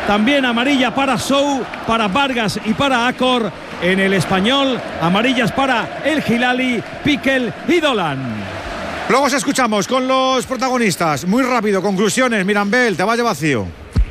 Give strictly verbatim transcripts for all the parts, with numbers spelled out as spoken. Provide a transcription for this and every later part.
También amarilla para Sou, para Vargas y para Acor. En el Español, amarillas para El Hilali, Piquel y Dolan. Luego os escuchamos con los protagonistas. Muy rápido, conclusiones. Mirambel, te vaya vacío.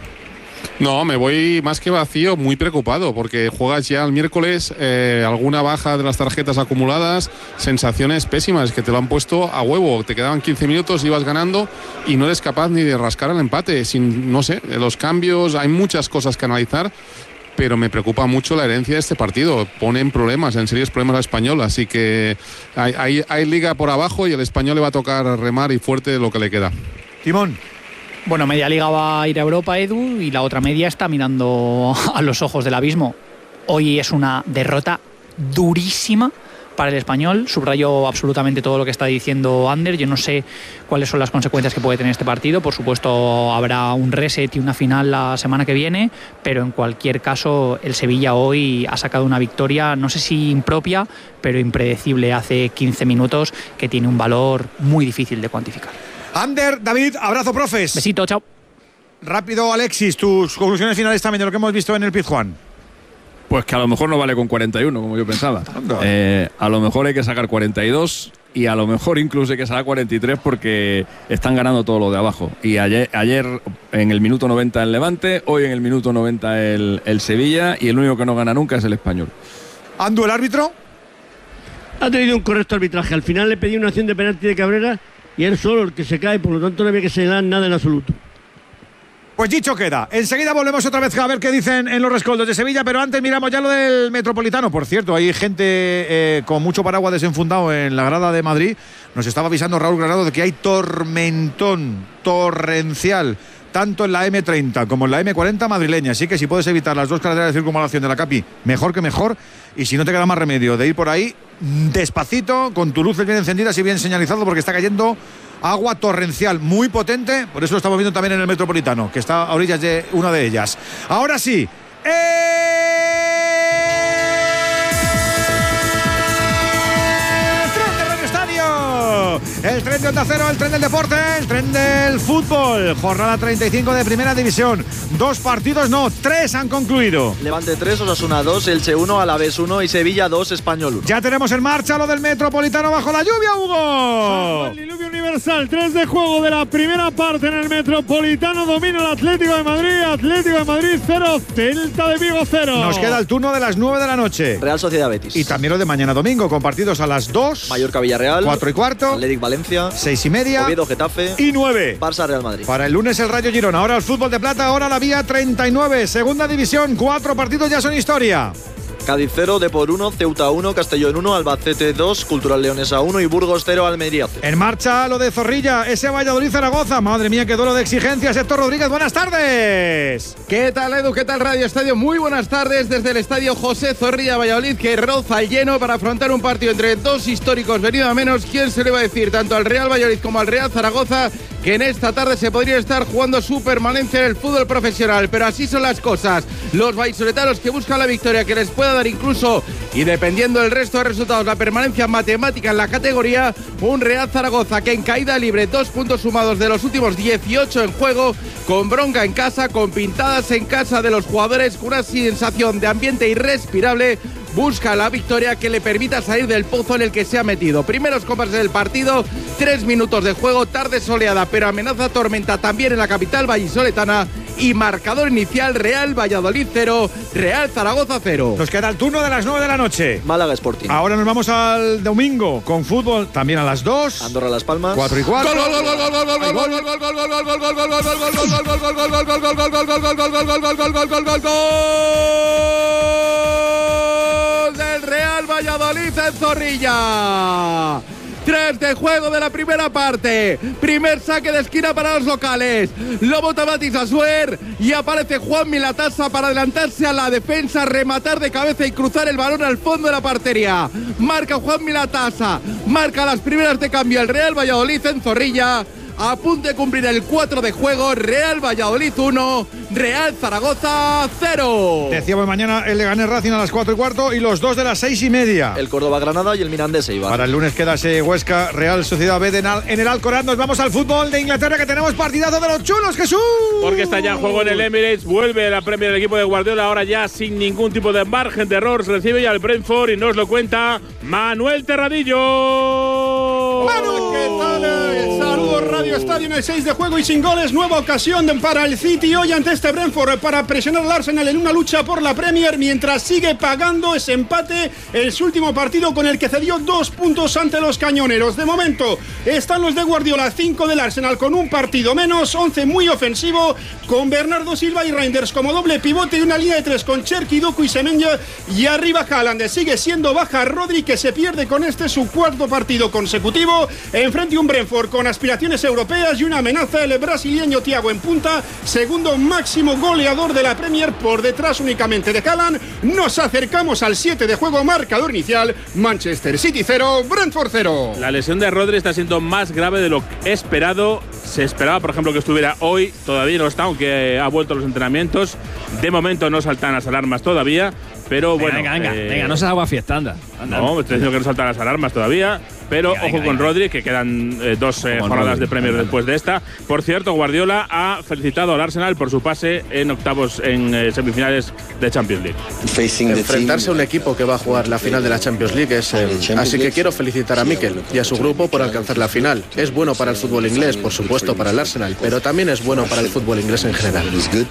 No, me voy más que vacío, muy preocupado, porque juegas ya el miércoles, eh, alguna baja de las tarjetas acumuladas, sensaciones pésimas, que te lo han puesto a huevo, te quedaban quince minutos, ibas ganando y no eres capaz ni de rascar el empate, sin, no sé, los cambios, hay muchas cosas que analizar, pero me preocupa mucho la herencia de este partido, pone en problemas, en serios problemas al Español, así que hay, hay, hay liga por abajo y el Español le va a tocar remar y fuerte lo que le queda. Timón. Bueno, media liga va a ir a Europa, Edu, y la otra media está mirando a los ojos del abismo. Hoy es una derrota durísima para el Español. Subrayo absolutamente todo lo que está diciendo Ander. Yo no sé cuáles son las consecuencias que puede tener este partido. Por supuesto, habrá un reset y una final la semana que viene, pero en cualquier caso, el Sevilla hoy ha sacado una victoria, no sé si impropia, pero impredecible hace quince minutos, que tiene un valor muy difícil de cuantificar. Ander, David, abrazo, profes. Besito, chao. Rápido, Alexis, tus conclusiones finales también de lo que hemos visto en el Pizjuán. Pues que a lo mejor no vale con cuarenta y uno, como yo pensaba. Eh, a lo mejor hay que sacar cuarenta y dos y a lo mejor incluso hay que sacar cuarenta y tres porque están ganando todo lo de abajo. Y ayer, ayer en el minuto noventa el Levante, hoy en el minuto noventa el, el Sevilla, y el único que no gana nunca es el Español. Andu, el árbitro. Ha tenido un correcto arbitraje. Al final le pedí una acción de penalti de Cabrera y él solo el que se cae, por lo tanto no había que señalar nada en absoluto. Pues dicho queda. Enseguida volvemos otra vez a ver qué dicen en los rescoldos de Sevilla, pero antes miramos ya lo del Metropolitano. Por cierto, hay gente eh, con mucho paraguas desenfundado en la grada de Madrid. Nos estaba avisando Raúl Granado de que hay tormentón torrencial, tanto en la eme treinta como en la eme cuarenta madrileña. Así que si puedes evitar las dos carreteras de circunvalación de la Capi, mejor que mejor. Y si no te queda más remedio de ir por ahí despacito, con tus luces bien encendidas y bien señalizado, porque está cayendo agua torrencial muy potente. Por eso lo estamos viendo también en el Metropolitano, que está a orillas de una de ellas. Ahora sí, el tren de Onda Cero, el tren del deporte, el tren del fútbol. Jornada treinta y cinco de Primera División. Dos partidos, no, tres han concluido. Levante tres, Osasuna dos, Elche uno, Alavés uno y Sevilla dos, Español uno. Ya tenemos en marcha lo del Metropolitano bajo la lluvia, Hugo. El diluvio universal, tres de juego de la primera parte en el Metropolitano. Domina el Atlético de Madrid, Atlético de Madrid cero, Celta de Vigo cero. Nos queda el turno de las nueve de la noche. Real Sociedad Betis. Y también lo de mañana domingo, con partidos a las dos. Mallorca Villarreal. cuatro y cuarto. Atlético Valencia. seis y media. Oviedo Getafe. Y nueve. Barça Real Madrid. Para el lunes el Rayo Girona. Ahora el fútbol de plata, ahora la vía treinta y nueve. Segunda división, cuatro partidos ya son historia. Cádiz cero, Depor uno, Ceuta uno, Castellón uno, Albacete dos, Cultural Leonesa uno y Burgos cero, Almería cero. En marcha lo de Zorrilla, ese Valladolid-Zaragoza. Madre mía, qué duelo de exigencias. Héctor Rodríguez, buenas tardes. ¿Qué tal, Edu? ¿Qué tal, Radio Estadio? Muy buenas tardes desde el Estadio José Zorrilla Valladolid, que roza el lleno para afrontar un partido entre dos históricos venido a menos. ¿Quién se le va a decir tanto al Real Valladolid como al Real Zaragoza que en esta tarde se podría estar jugando su permanencia en el fútbol profesional? Pero así son las cosas. Los vallisoletanos que buscan la victoria que les pueda dar incluso, y dependiendo del resto de resultados, la permanencia matemática en la categoría. Un Real Zaragoza que en caída libre, dos puntos sumados de los últimos dieciocho en juego, con bronca en casa, con pintadas en casa de los jugadores, con una sensación de ambiente irrespirable. Busca la victoria que le permita salir del pozo en el que se ha metido. Primeros compases del partido, tres minutos de juego, tarde soleada, pero amenaza tormenta también en la capital vallisoletana. Y marcador inicial, Real Valladolid cero, Real Zaragoza cero. Nos queda el turno de las nueve de la noche. Málaga Sporting. Ahora nos vamos al domingo con fútbol también a las dos. Andorra Las Palmas. cuatro y cuatro. Del Real Valladolid en Zorrilla. Tres de juego de la primera parte. Primer saque de esquina para los locales. Lo bota Matis Asuer y aparece Juan Milatasa para adelantarse a la defensa, rematar de cabeza y cruzar el balón al fondo de la portería. Marca Juan Milatasa. Marca las primeras de cambio el Real Valladolid en Zorrilla. a punto de cumplir el cuatro de juego. Real Valladolid uno, Real Zaragoza cero. Decíamos mañana el Leganés Racing a las cuatro y cuarto y los dos de las seis y media. El Córdoba Granada y el Mirandés Eibar. Para el lunes queda ese Huesca Real Sociedad B de en el Alcoraz. Nos vamos al fútbol de Inglaterra, que tenemos partidazo de los chulos, Jesús. Porque está ya en juego en el Emirates, vuelve la Premier del equipo de Guardiola, ahora ya sin ningún tipo de margen de error, se recibe ya el Brentford y nos lo cuenta Manuel Terradillo. ¡Manu! ¿Qué tal? Saludos Radio Estadio en el seis de juego y sin goles, nueva ocasión para el City hoy ante este Brentford para presionar al Arsenal en una lucha por la Premier, mientras sigue pagando ese empate en su último partido con el que cedió dos puntos ante los cañoneros. De momento están los de Guardiola, cinco del Arsenal con un partido menos, once muy ofensivo, con Bernardo Silva y Reinders como doble pivote y una línea de tres con Cherki, Doku y Semenya, y arriba Haaland. Sigue siendo baja Rodri, que se pierde con este su cuarto partido consecutivo, enfrente un Brentford con aspiraciones europeas y una amenaza, el brasileño Thiago en punta, segundo máximo goleador de la Premier, por detrás únicamente de Haaland. Nos acercamos al siete de juego, marcador inicial, Manchester City cero, Brentford cero. La lesión de Rodri está siendo más grave de lo esperado. Se esperaba, por ejemplo, que estuviera hoy, todavía no está, aunque ha vuelto a los entrenamientos. De momento no saltan las alarmas todavía, pero venga, bueno. Venga, venga, eh, venga, no se haga fiesta, anda. anda no, estoy diciendo que no saltan las alarmas todavía. Pero venga, ojo venga, con venga. Rodri, que quedan eh, dos eh, jornadas Rodri, de Premier venga. después de esta. Por cierto, Guardiola ha felicitado al Arsenal por su pase en octavos, en eh, semifinales de Champions League. Enfrentarse a un equipo que va a jugar la final de la Champions League es eh, así que quiero felicitar a Mikel y a su grupo por alcanzar la final. Es bueno para el fútbol inglés, por supuesto para el Arsenal, pero también es bueno para el fútbol inglés en general.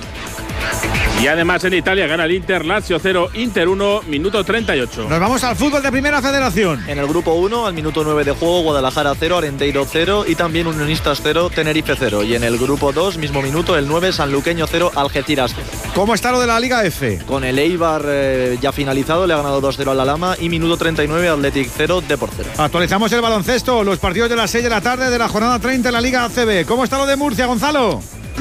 Y además en Italia gana el Inter, Lazio cero, Inter uno, minuto treinta y ocho. Nos vamos al fútbol de Primera Federación. En el grupo uno, al minuto nueve de juego, Guadalajara cero, Arenteiro cero y también Unionistas cero, Tenerife cero. Y en el grupo dos, mismo minuto, el nueve, Sanluqueño cero, Algeciras cero. ¿Cómo está lo de la Liga F? Con el Eibar eh, ya finalizado, le ha ganado dos cero al Alhama y minuto treinta y nueve, Athletic cero, Depor cero. Actualizamos el baloncesto, los partidos de las seis de la tarde de la jornada treinta en la Liga A C B. ¿Cómo está lo de Murcia, Gonzalo?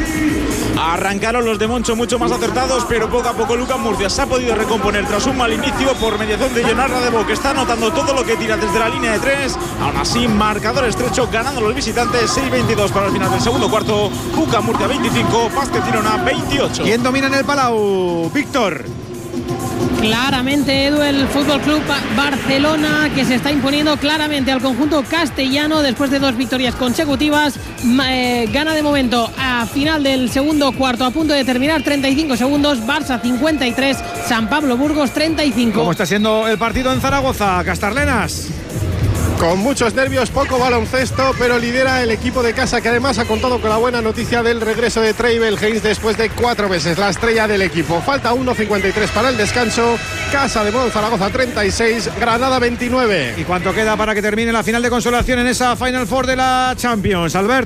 Arrancaron los de Moncho mucho más acertados, pero poco a poco Lucas Murcia se ha podido recomponer tras un mal inicio por mediación de Jonar Radebo, que está anotando todo lo que tira desde la línea de tres. Aún así, marcador estrecho, ganando los visitantes, seis veintidós para el final del segundo cuarto. Lucas Murcia veinticinco, Basket Girona veintiocho. ¿Quién domina en el Palau? Víctor. Claramente, Edu, el Fútbol Club Barcelona, que se está imponiendo claramente al conjunto castellano después de dos victorias consecutivas. Eh, gana de momento a final del segundo cuarto, a punto de terminar, treinta y cinco segundos. Barça cincuenta y tres, San Pablo Burgos treinta y cinco. ¿Cómo está siendo el partido en Zaragoza, Castarlenas? Con muchos nervios, poco baloncesto, pero lidera el equipo de casa, que además ha contado con la buena noticia del regreso de Trey Belgeins después de cuatro meses, la estrella del equipo. Falta uno cincuenta y tres para el descanso. Casa de Mon Zaragoza treinta y seis, Granada veintinueve. ¿Y cuánto queda para que termine la final de consolación en esa Final Four de la Champions, Albert?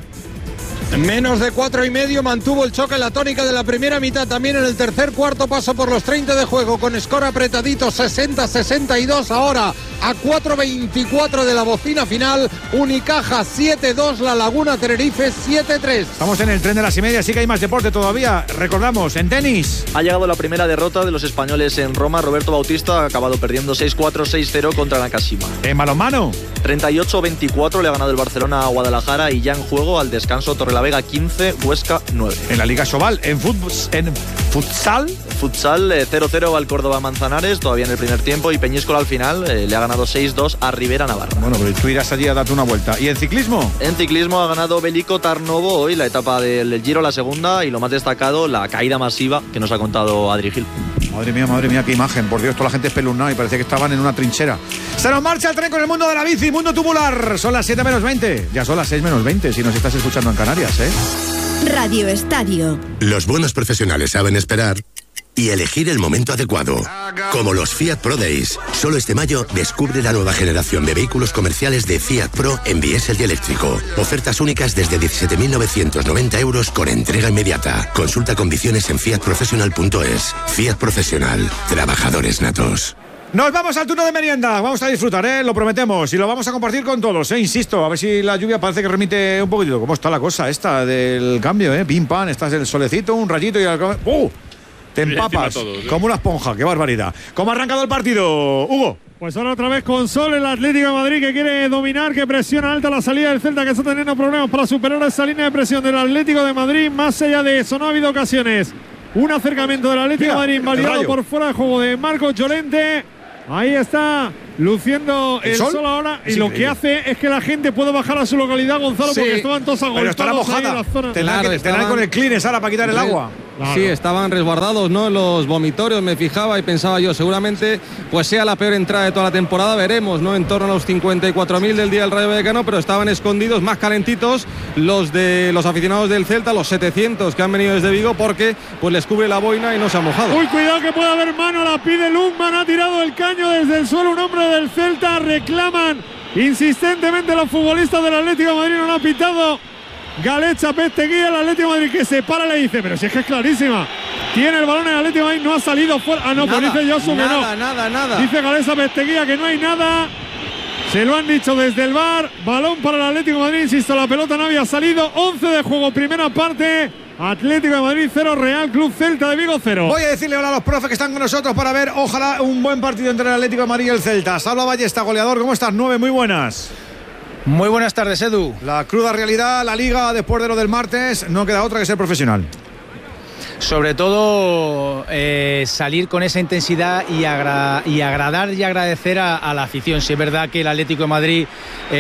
Menos de cuatro y medio, mantuvo el choque en la tónica de la primera mitad. También en el tercer cuarto paso por los treinta de juego, con score apretadito, sesenta sesenta y dos ahora a cuatro veinticuatro de la bocina final. Unicaja siete dos, La Laguna Tenerife siete tres. Estamos en el tren de las y media, sí que hay más deporte todavía. Recordamos, en tenis ha llegado la primera derrota de los españoles en Roma. Roberto Bautista ha acabado perdiendo seis cuatro, seis cero contra Nakashima. En balonmano, treinta y ocho veinticuatro le ha ganado el Barcelona a Guadalajara, y ya en juego al descanso Torrelavega quince, Huesca nueve. En la Liga Sobal, en, fútbol, en futsal Futsal eh, cero cero va el Córdoba Manzanares todavía en el primer tiempo, y Peñíscola al final eh, le ha ganado seis dos a Rivera Navarra. Bueno, pero tú irás allí a darte una vuelta. ¿Y en ciclismo? En ciclismo ha ganado Belico Tarnovo hoy la etapa del Giro, la segunda, y lo más destacado, la caída masiva que nos ha contado Adri Gil. Madre mía, madre mía, qué imagen. Por Dios, toda la gente espeluznada y parecía que estaban en una trinchera. Se nos marcha el tren con el mundo de la bici, mundo tubular. Son las siete menos veinte. Ya son las seis menos veinte si nos estás escuchando en Canarias, ¿eh? Radio Estadio. Los buenos profesionales saben esperar y elegir el momento adecuado. Como los Fiat Pro Days. Solo este mayo descubre la nueva generación de vehículos comerciales de Fiat Pro en diésel y eléctrico. Ofertas únicas desde diecisiete mil novecientos noventa euros con entrega inmediata. Consulta condiciones en fiat professional punto es. Fiat Profesional. Trabajadores natos. Nos vamos al turno de merienda, vamos a disfrutar, ¿eh? Lo prometemos, y lo vamos a compartir con todos, ¿eh? Insisto, a ver si la lluvia parece que remite un poquitito. ¿Cómo está la cosa esta del cambio, eh? Pim, pam, estás el solecito, un rayito y al... ¡Uh! Te empapas todos, ¿eh? Como una esponja, qué barbaridad. ¿Cómo ha arrancado el partido, Hugo? Pues ahora otra vez con Sol el Atlético de Madrid, que quiere dominar, que presiona alta la salida del Celta, que está teniendo problemas para superar esa línea de presión del Atlético de Madrid. Más allá de eso, no ha habido ocasiones. Un acercamiento del Atlético de Madrid invalidado por fuera de juego de Marcos Llorente. Ahí está luciendo el, el sol? sol ahora. Es y increíble. Lo que hace es que la gente pueda bajar a su localidad, Gonzalo, sí, porque estaban todos agolpados. Pero estará mojada. En la zona. Tendrán claro, que, estaban... con el Kleenex ahora para quitar el agua. Claro. Sí, estaban resguardados, ¿no? Los vomitorios, me fijaba y pensaba yo, seguramente pues sea la peor entrada de toda la temporada, veremos, ¿no? En torno a los cincuenta y cuatro mil del día del Rayo Vallecano, pero estaban escondidos, más calentitos los de los aficionados del Celta, los setecientos que han venido desde Vigo, porque pues les cubre la boina y no se ha mojado. Uy, cuidado que puede haber mano, la pide Lundman, ha tirado el caño desde el suelo un hombre del Celta, reclaman insistentemente los futbolistas del Atlético de Madrid, no lo ha pitado Galecha Pesteguía, el Atlético de Madrid, que se para, le dice, pero si es que es clarísima, tiene el balón el Atlético de Madrid, no ha salido fuera. Ah, no, nada, pues dice Josu que no. Nada, nada, nada. Dice Galecha Pesteguía que no hay nada. Se lo han dicho desde el V A R. Balón para el Atlético de Madrid, insisto, la pelota no había salido. once de juego, primera parte. Atlético de Madrid cero, Real Club Celta de Vigo cero. Voy a decirle hola a los profes que están con nosotros para ver, ojalá, un buen partido entre el Atlético de Madrid y el Celta. Salva Ballesta, goleador, ¿cómo estás? nueve, muy buenas. Muy buenas tardes, Edu. La cruda realidad, la Liga, después de lo del martes, no queda otra que ser profesional. Sobre todo eh, salir con esa intensidad y, agra y agradar y agradecer a, a la afición. Si es verdad que el Atlético de Madrid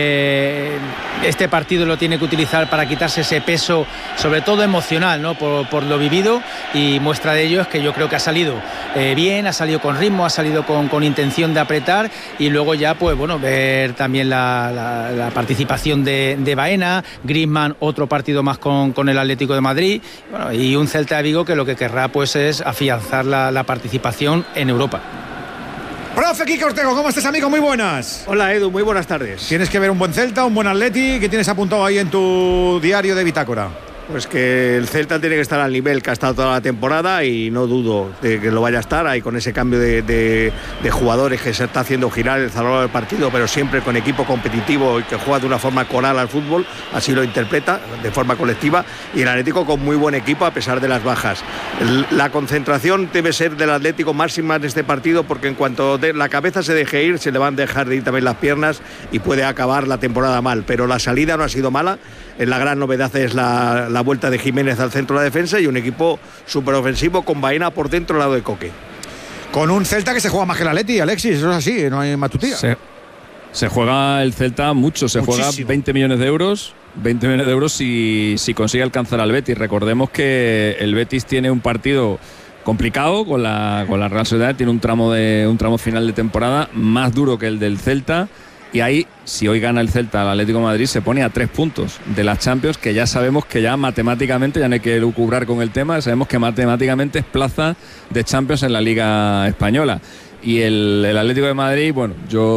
eh, este partido lo tiene que utilizar para quitarse ese peso, sobre todo emocional, ¿no? por, por lo vivido, y muestra de ello es que yo creo que ha salido eh, bien, ha salido con ritmo, ha salido con, con intención de apretar, y luego ya pues bueno, ver también la, la, la participación de, de Baena, Griezmann, otro partido más con, con el Atlético de Madrid, bueno, y un Celta de Vigo que lo que querrá pues es afianzar la, la participación en Europa. Profe Quique Ortego, ¿cómo estás, amigo? Muy buenas. Hola, Edu, muy buenas tardes. Tienes que ver un buen Celta, un buen Atleti. ¿Qué tienes apuntado ahí en tu diario de bitácora? Pues que el Celta tiene que estar al nivel que ha estado toda la temporada, y no dudo de que lo vaya a estar ahí con ese cambio de, de, de jugadores que se está haciendo girar el salón del partido, pero siempre con equipo competitivo y que juega de una forma coral al fútbol, así lo interpreta, de forma colectiva, y el Atlético con muy buen equipo a pesar de las bajas. El, la concentración debe ser del Atlético máxima en este partido, porque en cuanto de, la cabeza se deje ir, se le van a dejar de ir también las piernas y puede acabar la temporada mal, pero la salida no ha sido mala. La gran novedad es la, la vuelta de Jiménez al centro de la defensa y un equipo súper ofensivo con Baena por dentro al lado de Coque. Con un Celta que se juega más que el Atleti, Alexis, eso es así, no hay matutía. Se, se juega el Celta mucho, se Muchísimo. juega veinte millones de euros, veinte millones de euros si, si consigue alcanzar al Betis. Recordemos que el Betis tiene un partido complicado con la, con la Real Sociedad, tiene un tramo, de, un tramo final de temporada más duro que el del Celta. Y ahí, si hoy gana el Celta al Atlético de Madrid, se pone a tres puntos de las Champions, que ya sabemos que ya matemáticamente, ya no hay que lucubrar con el tema, sabemos que matemáticamente es plaza de Champions en la Liga Española. Y el, el Atlético de Madrid, bueno, yo